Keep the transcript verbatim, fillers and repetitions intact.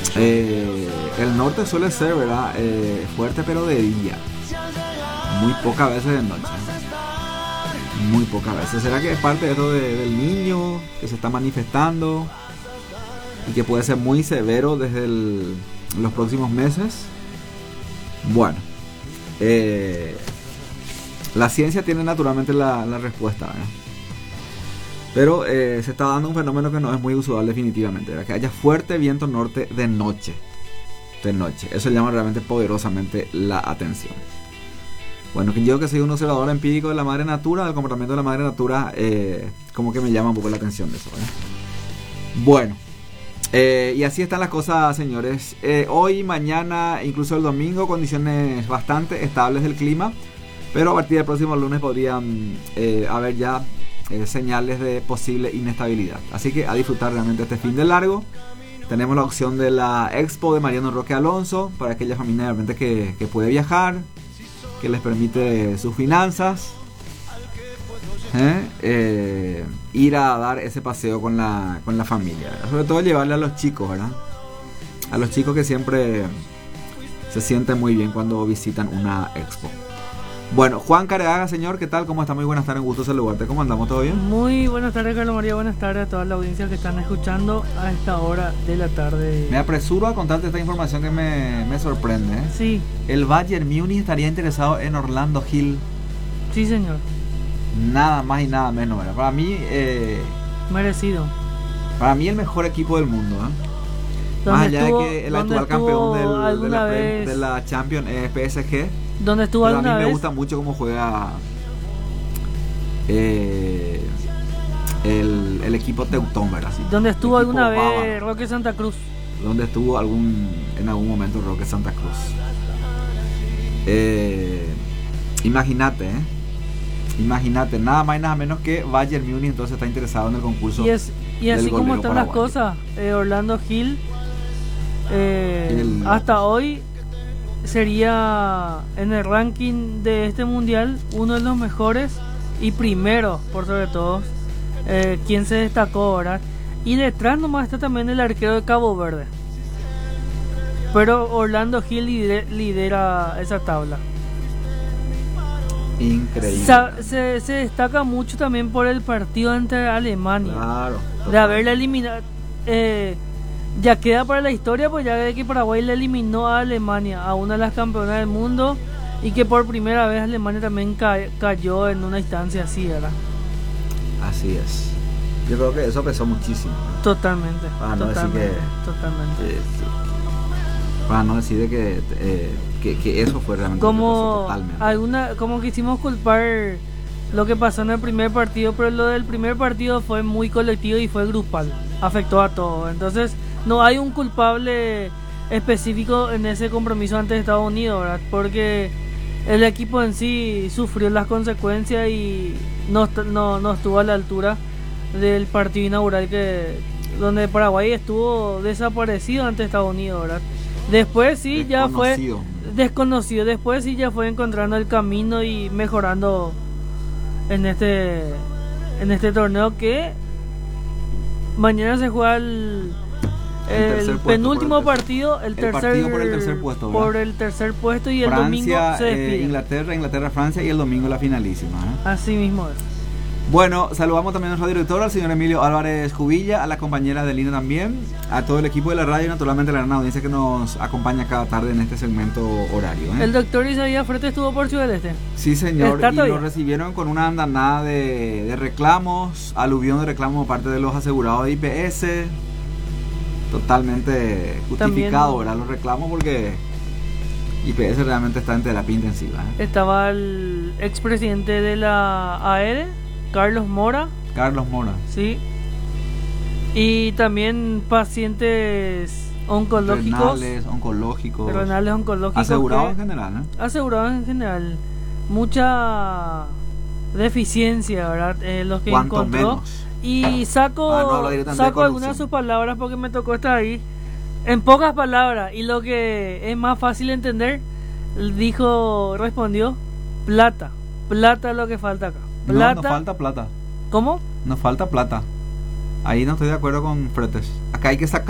Eh, el norte suele ser, ¿verdad? Eh, fuerte, pero de día. Muy pocas veces de noche. Muy pocas veces. ¿Será que es parte de esto de, del niño que se está manifestando y que puede ser muy severo desde el, los próximos meses? Bueno, eh, la ciencia tiene naturalmente la, la respuesta, ¿verdad? Pero eh, se está dando un fenómeno que no es muy usual definitivamente, ¿verdad? Que haya fuerte viento norte de noche. De noche. Eso llama realmente poderosamente la atención. Bueno, que yo que soy un observador empírico de la madre natura, del comportamiento de la madre natura, eh, como que me llama un poco la atención de eso, ¿verdad? Bueno, eh, y así están las cosas, señores. Eh, hoy, mañana, incluso el domingo, condiciones bastante estables del clima, pero a partir del próximo lunes podrían eh, haber ya eh, señales de posible inestabilidad. Así que a disfrutar realmente este fin de largo. Tenemos la opción de la Expo de Mariano Roque Alonso para aquella familia realmente que, que puede viajar, que les permite sus finanzas, ¿eh? Eh, ir a dar ese paseo con la, con la familia, sobre todo llevarle a los chicos, ¿verdad? A los chicos que siempre se sienten muy bien cuando visitan una expo. Bueno, Juan Careaga, señor, ¿qué tal? ¿Cómo está? Muy buenas tardes, un gusto saludarte. ¿Cómo andamos? ¿Todo bien? Muy buenas tardes, Carlos María. Buenas tardes a toda la audiencia que están escuchando a esta hora de la tarde. Me apresuro a contarte esta información que me, me sorprende, ¿eh? Sí. El Bayern Múnich estaría interesado en Orlando Hill. Sí, señor. Nada más y nada menos, ¿verdad? Para mí, eh, merecido. Para mí el mejor equipo del mundo, ¿eh? Más allá estuvo, de que el actual campeón del, de, la, vez, de la Champions es P S G. Donde estuvo pero alguna a mí me vez? gusta mucho cómo juega eh, el, el equipo teutón, ¿verdad? Sí. Donde estuvo alguna Bava, vez Roque Santa Cruz. Donde estuvo algún en algún momento Roque Santa Cruz. Eh, Imagínate, ¿eh? Imagínate, nada más y nada menos que Bayern Múnich entonces está interesado en el concurso. Y, es, y así como están paraguayo. las cosas, eh, Orlando Hill eh, el, hasta hoy sería en el ranking de este mundial uno de los mejores y primero por sobre todo eh, quien se destacó, ¿verdad? Y detrás nomás está también el arquero de Cabo Verde, pero Orlando Hill lidera, lidera esa tabla. Increíble. Sa- se, se destaca mucho también por el partido ante Alemania, claro, de haberle eliminado. Eh, ya queda para la historia, pues ya de que Paraguay le eliminó a Alemania, a una de las campeonas del mundo, y que por primera vez Alemania también ca- cayó en una instancia así, ¿verdad? Así es. Yo creo que eso pesó muchísimo. Totalmente. Para no totalmente, decir que, totalmente. Eh, para no decir de que, eh, que, que eso fue realmente como totalmente. Alguna, como quisimos culpar lo que pasó en el primer partido, pero lo del primer partido fue muy colectivo y fue grupal, afectó a todos. Entonces no hay un culpable específico en ese compromiso ante Estados Unidos, ¿verdad? Porque el equipo en sí sufrió las consecuencias y no, no, no estuvo a la altura del partido inaugural, que donde Paraguay estuvo desaparecido ante Estados Unidos, ¿verdad? Después sí ya fue desconocido, después sí ya fue encontrando el camino y mejorando en este en este torneo, que mañana se juega el, el, el penúltimo el partido, el, el tercer partido por el tercer puesto, por el tercer puesto y Francia, el domingo se despide. Eh, Inglaterra, Inglaterra, Francia y el domingo la finalísima, ¿eh? Así mismo es. Bueno, saludamos también a nuestro director, al señor Emilio Álvarez Jubilla, a las compañeras de línea también, a todo el equipo de la radio y naturalmente a la gran audiencia que nos acompaña cada tarde en este segmento horario, ¿eh? El doctor Isaías Frete estuvo por Ciudad del Este. Sí, señor, y lo recibieron con una andanada de, de reclamos, aluvión de reclamos por parte de los asegurados de I P S, totalmente justificado, ¿verdad? Los reclamos porque I P S realmente está en terapia intensiva, ¿eh? Estaba el expresidente de la A E D, Carlos Mora. Carlos Mora. Sí. Y también pacientes oncológicos. Renales, oncológicos. Renales, oncológicos. Asegurados en general, ¿eh? Asegurados en general. Mucha deficiencia, ¿verdad? Eh, los que Cuanto encontró. menos. Y saco, ah, no, saco algunas de sus palabras porque me tocó estar ahí. En pocas palabras. Y lo que es más fácil de entender, dijo, respondió, plata. Plata es lo que falta acá. Plata. No, nos falta plata. ¿Cómo? Nos falta plata. Ahí no estoy de acuerdo con Fretes. Acá hay que sacar